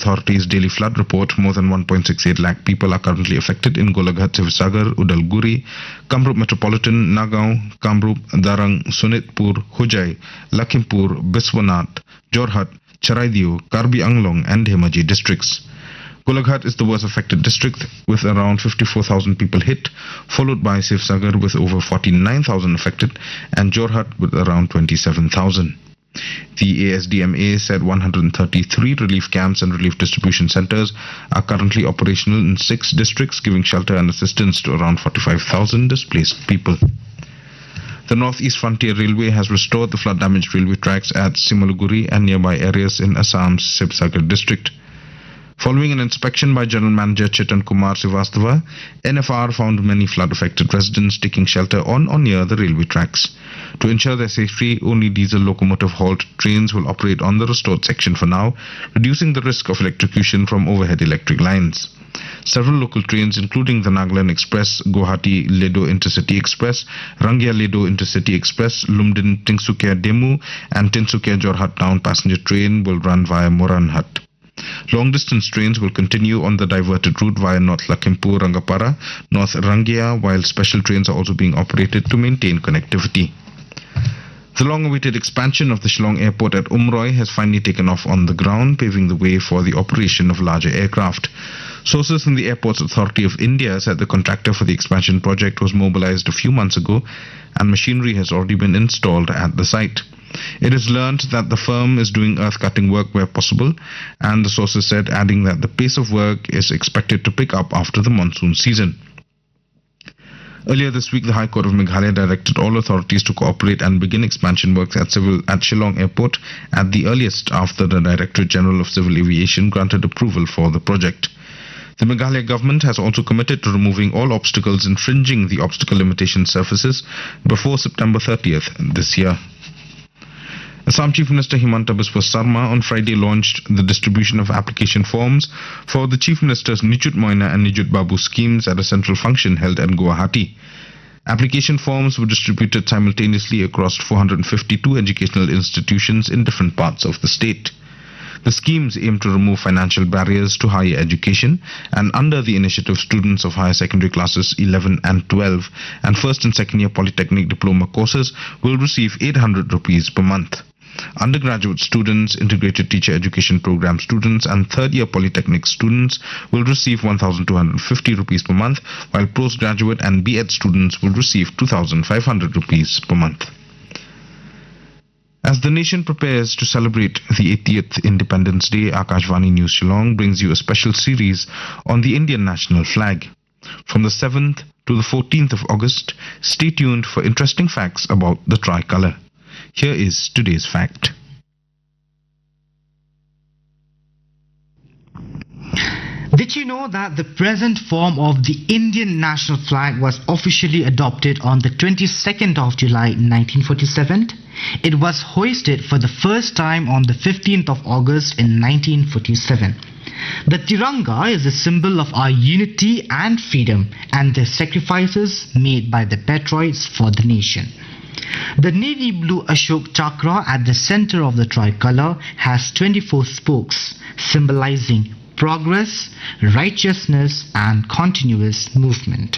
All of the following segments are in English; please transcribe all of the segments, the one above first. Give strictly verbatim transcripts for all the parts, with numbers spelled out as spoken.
Authority's daily flood report, more than one point six eight lakh people are currently affected in Golaghat, Sivasagar, Udalguri, Kamrup Metropolitan, Nagaon, Kamrup, Darang, Sunitpur, Hujai, Lakhimpur, Biswanath, Jorhat, Charaidio, Karbi Anglong and Dhemaji districts. Golaghat is the worst affected district with around fifty-four thousand people hit, followed by Sivasagar with over forty-nine thousand affected and Jorhat with around twenty-seven thousand. The A S D M A said one hundred thirty-three relief camps and relief distribution centers are currently operational in six districts, giving shelter and assistance to around forty-five thousand displaced people. The Northeast Frontier Railway has restored the flood-damaged railway tracks at Simaluguri and nearby areas in Assam's Sivasagar district. Following an inspection by General Manager Chetan Kumar Srivastava, N F R found many flood-affected residents taking shelter on or near the railway tracks. To ensure their safety, only diesel locomotive-hauled trains will operate on the restored section for now, reducing the risk of electrocution from overhead electric lines. Several local trains, including the Nagaland Express, Guwahati-Ledo Intercity Express, Rangya-Ledo Intercity Express, Lumdin-Tinsukia Demu, and Tinsukia-Jorhat Town passenger train will run via Moranhat. Long-distance trains will continue on the diverted route via North Lakhimpur, Rangapara, North Rangya, while special trains are also being operated to maintain connectivity. The long-awaited expansion of the Shillong Airport at Umroi has finally taken off on the ground, paving the way for the operation of larger aircraft. Sources in the Airports Authority of India said the contractor for the expansion project was mobilized a few months ago and machinery has already been installed at the site. It is learned that the firm is doing earth-cutting work where possible, and the sources said, adding that the pace of work is expected to pick up after the monsoon season. Earlier this week, the High Court of Meghalaya directed all authorities to cooperate and begin expansion works at, civil, at Shillong Airport at the earliest after the Directorate General of Civil Aviation granted approval for the project. The Meghalaya government has also committed to removing all obstacles infringing the obstacle limitation surfaces before September thirtieth this year. Assam Chief Minister Himanta Biswa Sarma on Friday launched the distribution of application forms for the Chief Minister's Nijut Moina and Nijut Babu schemes at a central function held at Guwahati. Application forms were distributed simultaneously across four hundred fifty-two educational institutions in different parts of the state. The schemes aim to remove financial barriers to higher education, and under the initiative, students of higher secondary classes eleven and twelve and first and second year polytechnic diploma courses will receive eight hundred rupees per month. Undergraduate students, integrated teacher education program students and third year polytechnic students will receive one thousand two hundred fifty rupees per month, while postgraduate and B Ed students will receive two thousand five hundred rupees per month. As the nation prepares to celebrate the eightieth Independence Day, Akashvani News Shillong brings you a special series on the Indian national flag. From the seventh to the fourteenth of August, stay tuned for interesting facts about the tricolour. Here is today's fact. Did you know that the present form of the Indian national flag was officially adopted on the twenty-second of July nineteen forty-seven? It was hoisted for the first time on the fifteenth of August in nineteen forty-seven. The Tiranga is a symbol of our unity and freedom and the sacrifices made by the patriots for the nation. The navy blue Ashok Chakra at the center of the tricolour has twenty-four spokes, symbolizing progress, righteousness and continuous movement.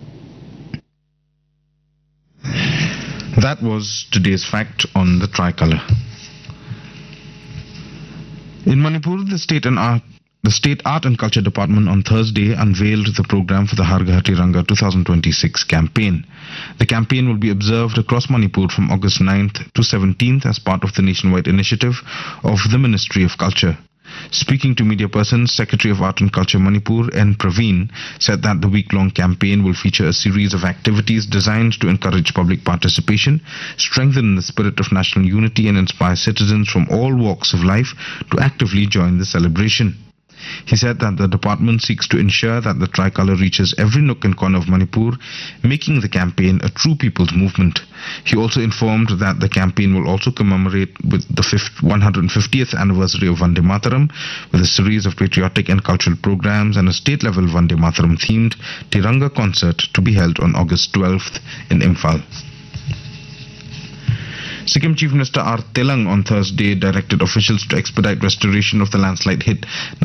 That was today's fact on the tricolour. In Manipur, the state and art The State Art and Culture Department on Thursday unveiled the program for the Har Ghar Tiranga twenty twenty-six campaign. The campaign will be observed across Manipur from August ninth to seventeenth as part of the nationwide initiative of the Ministry of Culture. Speaking to media persons, Secretary of Art and Culture Manipur, N. Praveen, said that the week-long campaign will feature a series of activities designed to encourage public participation, strengthen the spirit of national unity and inspire citizens from all walks of life to actively join the celebration. He said that the department seeks to ensure that the tricolour reaches every nook and corner of Manipur, making the campaign a true people's movement. He also informed that the campaign will also commemorate with the one hundred fiftieth anniversary of Vande Mataram with a series of patriotic and cultural programs and a state-level Vande Mataram themed Tiranga concert to be held on August twelfth in Imphal. Sikkim Chief Minister R. Telang on Thursday directed officials to expedite restoration of the landslide hit